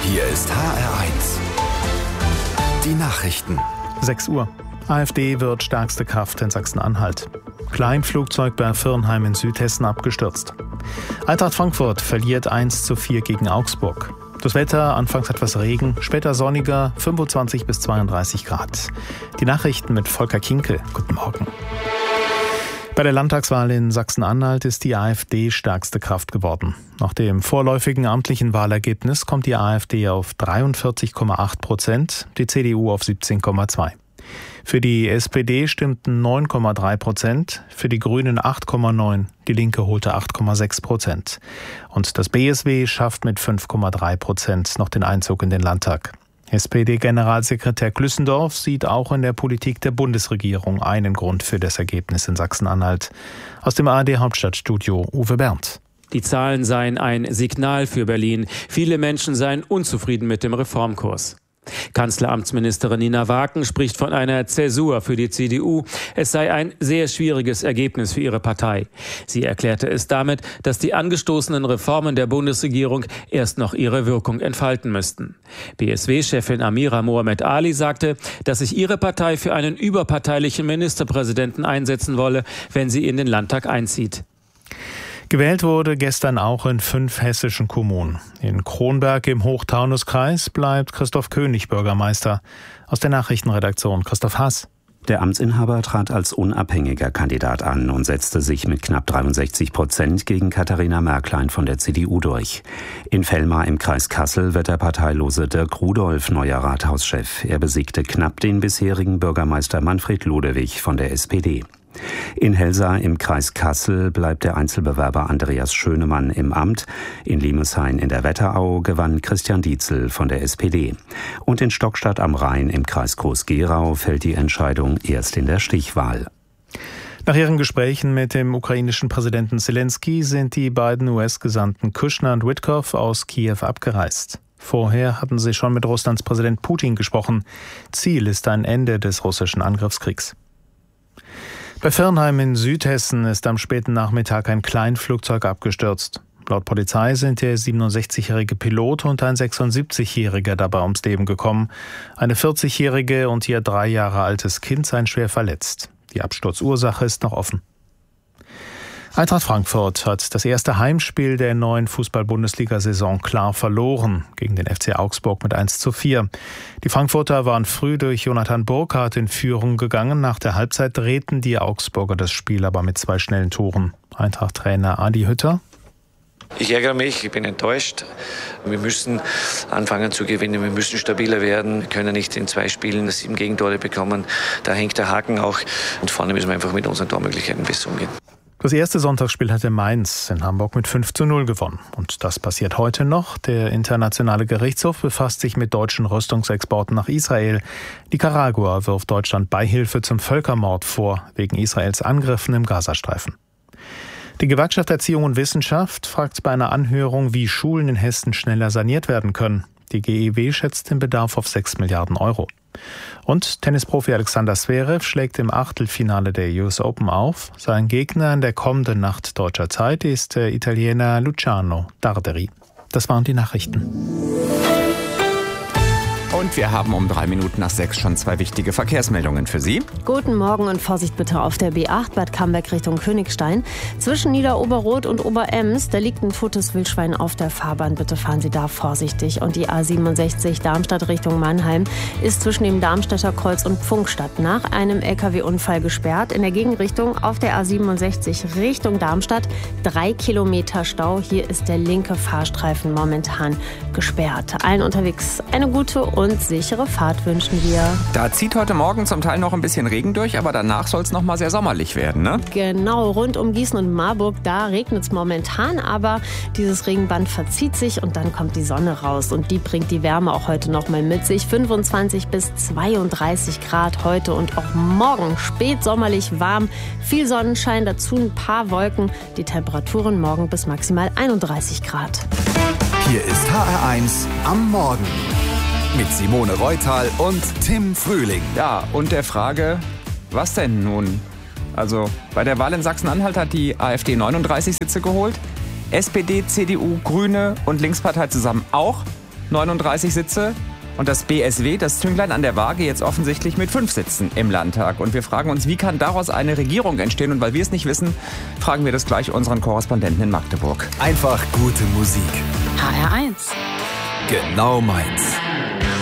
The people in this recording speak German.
Hier ist HR1. Die Nachrichten. 6 Uhr. AfD wird stärkste Kraft in Sachsen-Anhalt. Kleinflugzeug bei Firnheim in Südhessen abgestürzt. Eintracht Frankfurt verliert 1:4 gegen Augsburg. Das Wetter, anfangs etwas Regen, später sonniger, 25 bis 32 Grad. Die Nachrichten mit Volker Kinkel. Guten Morgen. Bei der Landtagswahl in Sachsen-Anhalt ist die AfD stärkste Kraft geworden. Nach dem vorläufigen amtlichen Wahlergebnis kommt die AfD auf 43,8%, die CDU auf 17,2%. Für die SPD stimmten 9,3%, für die Grünen 8,9%, die Linke holte 8,6%. Und das BSW schafft mit 5,3% noch den Einzug in den Landtag. SPD-Generalsekretär Glüssendorf sieht auch in der Politik der Bundesregierung einen Grund für das Ergebnis in Sachsen-Anhalt. Aus dem ARD-Hauptstadtstudio Uwe Berndt. Die Zahlen seien ein Signal für Berlin. Viele Menschen seien unzufrieden mit dem Reformkurs. Kanzleramtsministerin Nina Waken spricht von einer Zäsur für die CDU. Es sei ein sehr schwieriges Ergebnis für ihre Partei. Sie erklärte es damit, dass die angestoßenen Reformen der Bundesregierung erst noch ihre Wirkung entfalten müssten. BSW-Chefin Amira Mohamed Ali sagte, dass sich ihre Partei für einen überparteilichen Ministerpräsidenten einsetzen wolle, wenn sie in den Landtag einzieht. Gewählt wurde gestern auch in 5 hessischen Kommunen. In Kronberg im Hochtaunuskreis bleibt Christoph König Bürgermeister. Aus der Nachrichtenredaktion Christoph Haas. Der Amtsinhaber trat als unabhängiger Kandidat an und setzte sich mit knapp 63% gegen Katharina Märklein von der CDU durch. In Vellmar im Kreis Kassel wird der parteilose Dirk Rudolph neuer Rathauschef. Er besiegte knapp den bisherigen Bürgermeister Manfred Ludewig von der SPD. In Helsa im Kreis Kassel bleibt der Einzelbewerber Andreas Schönemann im Amt. In Limeshain in der Wetterau gewann Christian Dietzel von der SPD. Und in Stockstadt am Rhein im Kreis Groß-Gerau fällt die Entscheidung erst in der Stichwahl. Nach ihren Gesprächen mit dem ukrainischen Präsidenten Zelensky sind die beiden US-Gesandten Kushner und Witkow aus Kiew abgereist. Vorher hatten sie schon mit Russlands Präsident Putin gesprochen. Ziel ist ein Ende des russischen Angriffskriegs. Bei Firnheim in Südhessen ist am späten Nachmittag ein Kleinflugzeug abgestürzt. Laut Polizei sind der 67-jährige Pilot und ein 76-jähriger dabei ums Leben gekommen. Eine 40-jährige und ihr 3 Jahre altes Kind seien schwer verletzt. Die Absturzursache ist noch offen. Eintracht Frankfurt hat das erste Heimspiel der neuen Fußball-Bundesliga-Saison klar verloren gegen den FC Augsburg mit 1:4. Die Frankfurter waren früh durch Jonathan Burkhardt in Führung gegangen. Nach der Halbzeit drehten die Augsburger das Spiel aber mit 2 schnellen Toren. Eintracht-Trainer Adi Hütter: Ich ärgere mich, ich bin enttäuscht. Wir müssen anfangen zu gewinnen, wir müssen stabiler werden. Wir können nicht in 2 Spielen 7 Gegentore bekommen. Da hängt der Haken auch. Und vorne müssen wir einfach mit unseren Tormöglichkeiten besser umgehen. Das erste Sonntagsspiel hatte Mainz in Hamburg mit 5:0 gewonnen. Und das passiert heute noch. Der Internationale Gerichtshof befasst sich mit deutschen Rüstungsexporten nach Israel. Nicaragua wirft Deutschland Beihilfe zum Völkermord vor, wegen Israels Angriffen im Gazastreifen. Die Gewerkschaft Erziehung und Wissenschaft fragt bei einer Anhörung, wie Schulen in Hessen schneller saniert werden können. Die GEW schätzt den Bedarf auf 6 Milliarden Euro. Und Tennisprofi Alexander Zverev schlägt im Achtelfinale der US Open auf. Sein Gegner in der kommenden Nacht deutscher Zeit ist der Italiener Luciano Darderi. Das waren die Nachrichten. Und wir haben um 6:03 schon 2 wichtige Verkehrsmeldungen für Sie. Guten Morgen und Vorsicht bitte auf der B8 Bad Camberg Richtung Königstein. Zwischen Niederoberroth und Oberems, da liegt ein totes Wildschwein auf der Fahrbahn. Bitte fahren Sie da vorsichtig. Und die A67 Darmstadt Richtung Mannheim ist zwischen dem Darmstädter Kreuz und Pfunkstadt nach einem LKW-Unfall gesperrt. In der Gegenrichtung auf der A67 Richtung Darmstadt 3 Kilometer Stau. Hier ist der linke Fahrstreifen momentan gesperrt. Allen unterwegs eine gute und sichere Fahrt wünschen wir. Da zieht heute Morgen zum Teil noch ein bisschen Regen durch, aber danach soll es noch mal sehr sommerlich werden, ne? Genau, rund um Gießen und Marburg, da regnet es momentan, aber dieses Regenband verzieht sich und dann kommt die Sonne raus und die bringt die Wärme auch heute noch mal mit sich. 25 bis 32 Grad heute und auch morgen spätsommerlich warm, viel Sonnenschein, dazu ein paar Wolken, die Temperaturen morgen bis maximal 31 Grad. Hier ist HR1 am Morgen. Mit Simone Reutal und Tim Frühling. Ja, und der Frage, was denn nun? Also bei der Wahl in Sachsen-Anhalt hat die AfD 39 Sitze geholt, SPD, CDU, Grüne und Linkspartei zusammen auch. 39 Sitze. Und das BSW, das Zünglein an der Waage, jetzt offensichtlich mit 5 Sitzen im Landtag. Und wir fragen uns, wie kann daraus eine Regierung entstehen? Und weil wir es nicht wissen, fragen wir das gleich unseren Korrespondenten in Magdeburg. Einfach gute Musik. HR1. Genau meins.